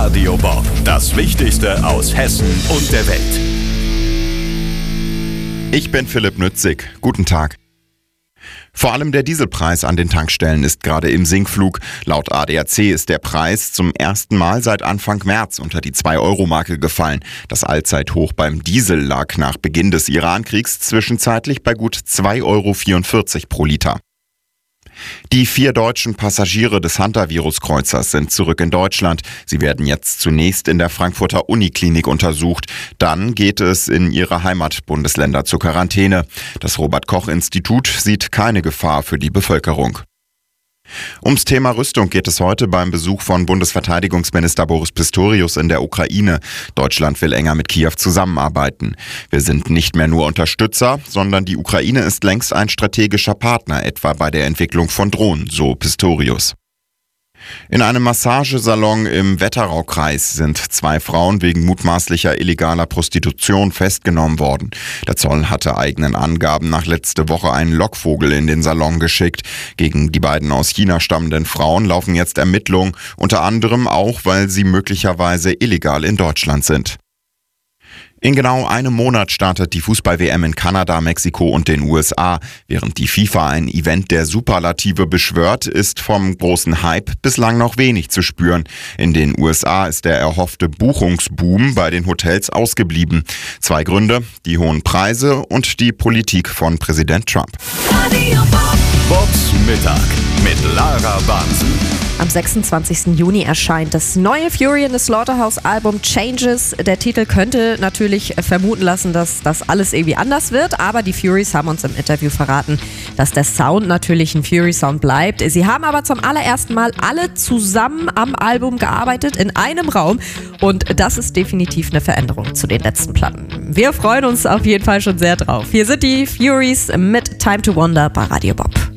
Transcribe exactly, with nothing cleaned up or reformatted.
Radio Bob. Das Wichtigste aus Hessen und der Welt. Ich bin Philipp Nützig. Guten Tag. Vor allem der Dieselpreis an den Tankstellen ist gerade im Sinkflug. Laut A D A C ist der Preis zum ersten Mal seit Anfang März unter die zwei Euro Marke gefallen. Das Allzeithoch beim Diesel lag nach Beginn des Iran-Kriegs zwischenzeitlich bei gut zwei Euro vierundvierzig pro Liter. Die vier deutschen Passagiere des Hunter-Virus-Kreuzers sind zurück in Deutschland. Sie werden jetzt zunächst in der Frankfurter Uniklinik untersucht. Dann geht es in ihre Heimatbundesländer zur Quarantäne. Das Robert-Koch-Institut sieht keine Gefahr für die Bevölkerung. Ums Thema Rüstung geht es heute beim Besuch von Bundesverteidigungsminister Boris Pistorius in der Ukraine. Deutschland will enger mit Kiew zusammenarbeiten. Wir sind nicht mehr nur Unterstützer, sondern die Ukraine ist längst ein strategischer Partner, etwa bei der Entwicklung von Drohnen, so Pistorius. In einem Massagesalon im Wetteraukreis sind zwei Frauen wegen mutmaßlicher illegaler Prostitution festgenommen worden. Der Zoll hatte eigenen Angaben nach letzte Woche einen Lockvogel in den Salon geschickt. Gegen die beiden aus China stammenden Frauen laufen jetzt Ermittlungen, unter anderem auch, weil sie möglicherweise illegal in Deutschland sind. In genau einem Monat startet die Fußball-W M in Kanada, Mexiko und den U S A. Während die FIFA ein Event der Superlative beschwört, ist vom großen Hype bislang noch wenig zu spüren. In den U S A ist der erhoffte Buchungsboom bei den Hotels ausgeblieben. Zwei Gründe: die hohen Preise und die Politik von Präsident Trump. Bobs Mittag mit Lara Bansen. Am sechsundzwanzigsten Juni erscheint das neue Fury in the Slaughterhouse-Album Changes. Der Titel könnte natürlich vermuten lassen, dass das alles irgendwie anders wird, aber die Furies haben uns im Interview verraten, dass der Sound natürlich ein Fury-Sound bleibt. Sie haben aber zum allerersten Mal alle zusammen am Album gearbeitet, in einem Raum, und das ist definitiv eine Veränderung zu den letzten Platten. Wir freuen uns auf jeden Fall schon sehr drauf. Hier sind die Furies mit Time to Wonder bei Radio Bob.